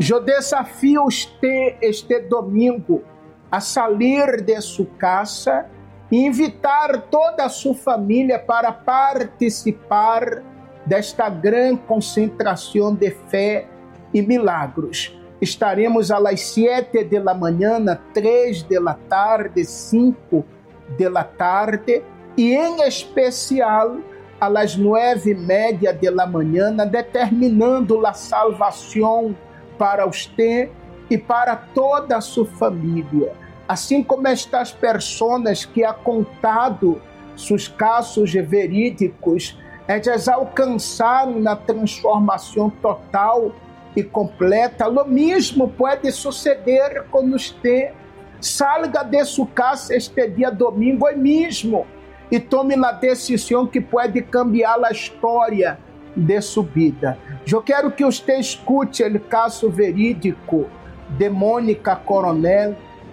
Eu desafio você este domingo a sair de sua casa e invitar toda a sua família para participar desta grande concentração de fé e milagros. Estaremos às 7 da manhã, 3 da tarde, 5 da tarde e, em especial, às 9:30 da manhã, determinando a salvação para você e para toda a sua família. Assim como estas pessoas que há contado seus casos verídicos, elas alcançaram na transformação total e completa. O mesmo pode suceder com você. Salga de sua casa este dia domingo hoje mesmo e tome a decisão que pode cambiar a história de sua vida. Eu quero que você escute o caso verídico de Mônica Coronel,